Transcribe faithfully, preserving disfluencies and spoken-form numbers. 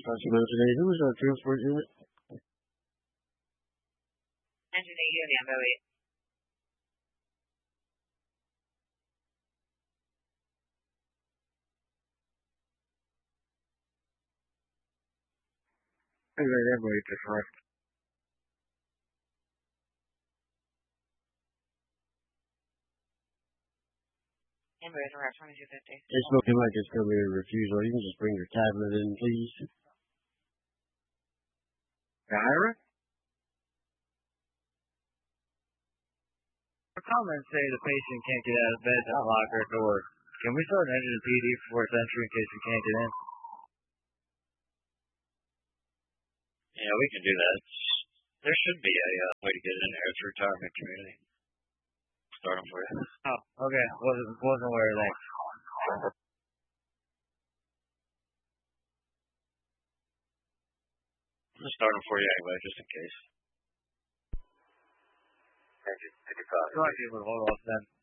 Customer today, who is our transport unit? Engine eight,两百位。 Hey, that way, different. Embraer direct twenty-two fifty. It's looking like it's going to be a refusal. You can just bring your tablet in, please. Ira? Our comments say the patient can't get out of bed to unlock our door. Can we start an engine P D before it's entry in case we can't get in? Yeah, we can do that. There should be a uh, way to get in there. It's a retirement community. Start them for you. Oh, okay. Wasn't, wasn't aware of that. I'm going to start them for you anyway, just in case. Engine fifty-five. Go ahead, hold off then.